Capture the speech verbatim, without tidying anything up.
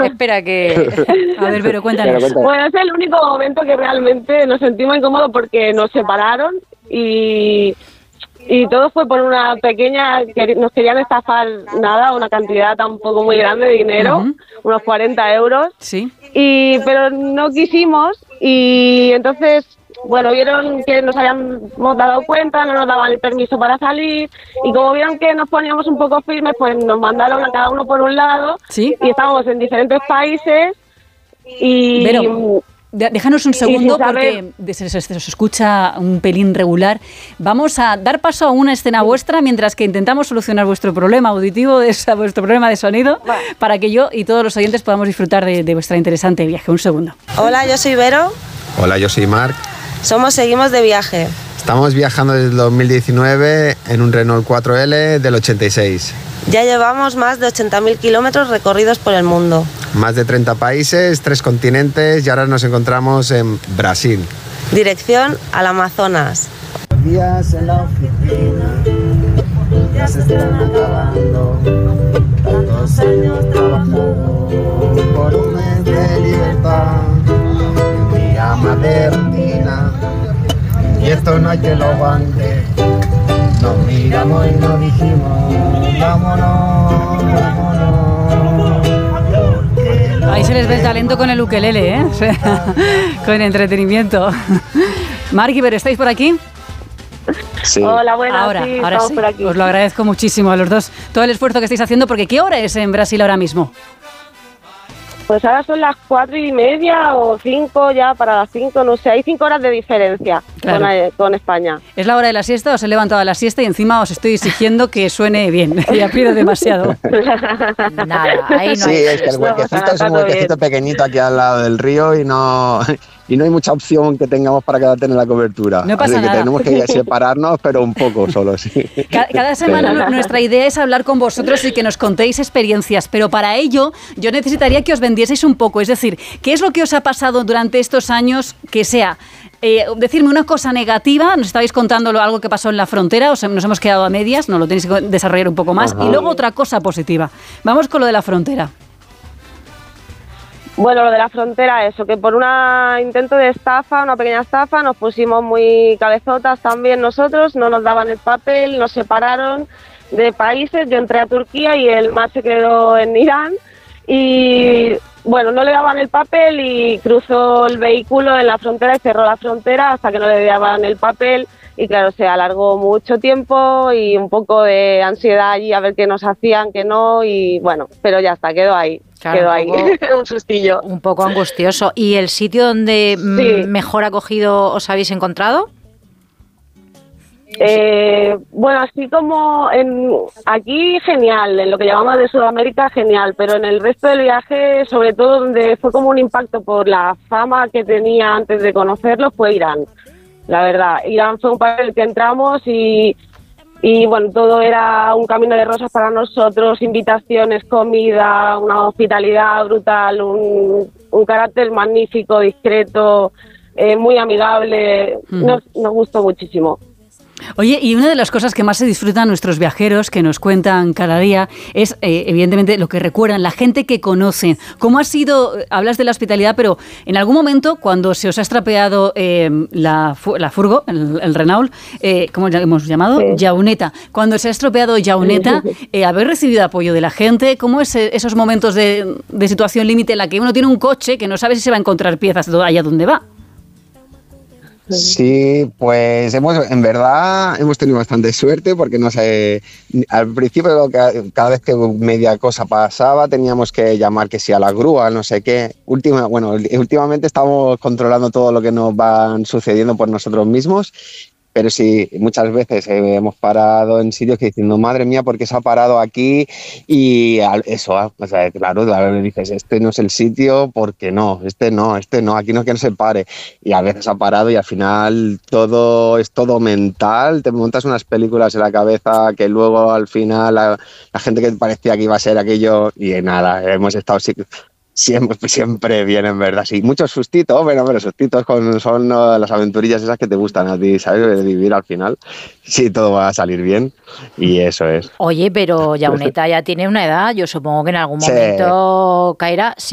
Espera que... A ver, pero cuéntanos. Bueno, es el único momento que realmente nos sentimos incómodos porque nos separaron y... Y todo fue por una pequeña, que nos querían estafar, nada, una cantidad tampoco muy grande de dinero, uh-huh. unos cuarenta euros. Sí. Y, pero no quisimos y entonces, bueno, vieron que nos habíamos dado cuenta, no nos daban el permiso para salir y como vieron que nos poníamos un poco firmes, pues nos mandaron a cada uno por un lado. Sí. Y estábamos en diferentes países y... Pero... Déjanos un segundo porque se, se, se os escucha un pelín regular. Vamos a dar paso a una escena vuestra mientras que intentamos solucionar vuestro problema auditivo, de, vuestro problema de sonido, vale. para que yo y todos los oyentes podamos disfrutar de, de vuestra interesante viaje. Un segundo. Hola, yo soy Vero. Hola, yo soy Marc. Somos Seguimos de Viaje. Estamos viajando desde el dos mil diecinueve en un Renault cuatro L del ochenta y seis. Ya llevamos más de ochenta mil kilómetros recorridos por el mundo. Más de treinta países, tres continentes y ahora nos encontramos en Brasil. Dirección al Amazonas. Días en la oficina ya se están acabando. Tantos años trabajando por un mes de libertad. Un día más de rutina y esto no hay que lo aguante. Nos miramos y nos dijimos, vámonos, vámonos. Ahí se les ve el talento con el ukelele, ¿eh? O sea, con entretenimiento. Marc, ¿pero estáis por aquí? Sí. Hola, buenas, ahora, sí, ahora estamos sí. por aquí. Os lo agradezco muchísimo a los dos, todo el esfuerzo que estáis haciendo, porque ¿qué hora es en Brasil ahora mismo? Pues ahora son las cuatro y media o cinco ya para las cinco, no sé, hay cinco horas de diferencia claro. con, con España. ¿Es la hora de la siesta? Os he levantado a la siesta y encima os estoy exigiendo que suene bien. Ya pido demasiado. Nada, ahí no sí, hay. es que el huequecito es un huequecito pequeñito aquí al lado del río y no... Y no hay mucha opción que tengamos para quedarte en la cobertura. No pasa Así que nada. tenemos que separarnos, pero un poco solo, sí. Cada, cada semana pero... nuestra idea es hablar con vosotros y que nos contéis experiencias, pero para ello yo necesitaría que os vendieseis un poco. Es decir, ¿qué es lo que os ha pasado durante estos años que sea? Eh, decirme una cosa negativa, nos estabais contando algo que pasó en la frontera, os, nos hemos quedado a medias, nos lo tenéis que desarrollar un poco más, Ajá. y luego otra cosa positiva. Vamos con lo de la frontera. Bueno, lo de la frontera, eso, que por un intento de estafa, una pequeña estafa, nos pusimos muy cabezotas también nosotros, no nos daban el papel, nos separaron de países, yo entré a Turquía y el más se quedó en Irán y bueno, no le daban el papel y cruzó el vehículo en la frontera y cerró la frontera hasta que no le daban el papel y claro, se alargó mucho tiempo y un poco de ansiedad allí a ver qué nos hacían, qué no y bueno, pero ya está, quedó ahí. Claro, quedó ahí, un, un sustillo. Un poco angustioso. ¿Y el sitio donde sí. mejor acogido os habéis encontrado? Eh, bueno, así como en aquí genial, en lo que llamamos de Sudamérica genial, pero en el resto del viaje, sobre todo donde fue como un impacto por la fama que tenía antes de conocerlo, fue Irán. La verdad, Irán fue un país en el que entramos y... Y bueno, todo era un camino de rosas para nosotros, invitaciones, comida, una hospitalidad brutal, un, un carácter magnífico, discreto, eh, muy amigable, mm. nos, nos gustó muchísimo. Oye, y una de las cosas que más se disfrutan nuestros viajeros, que nos cuentan cada día, es eh, evidentemente lo que recuerdan, la gente que conocen. ¿Cómo ha sido, hablas de la hospitalidad, pero en algún momento cuando se os ha estropeado eh, la, la furgo, el, el Renault, eh, ¿cómo la hemos llamado? Sí. Yauneta. Cuando se ha estropeado Yauneta, eh, ¿habéis recibido apoyo de la gente? ¿Cómo es esos momentos de, de situación límite en la que uno tiene un coche que no sabe si se va a encontrar piezas allá donde va? Sí, pues hemos, en verdad hemos tenido bastante suerte porque no sé, al principio cada vez que media cosa pasaba teníamos que llamar que sí a la grúa, no sé qué. Última, bueno, últimamente estamos controlando todo lo que nos van sucediendo por nosotros mismos. Pero sí, muchas veces eh, hemos parado en sitios que diciendo, madre mía, ¿por qué se ha parado aquí? Y eso, o sea, claro, a veces dices, este no es el sitio, ¿por qué no? Este no, este no, aquí no es que no se pare. Y a veces ha parado y al final todo es todo mental, te montas unas películas en la cabeza que luego al final la, la gente que parecía que iba a ser aquello, y nada, hemos estado... Siempre, siempre bien, en verdad, sí. Muchos sustitos, bueno, pero sustitos con, son uh, las aventurillas esas que te gustan a ti, ¿sabes? De vivir al final. Sí, todo va a salir bien y eso es. Oye, pero Yauneta ya tiene una edad, yo supongo que en algún momento sí. caerá. Sí.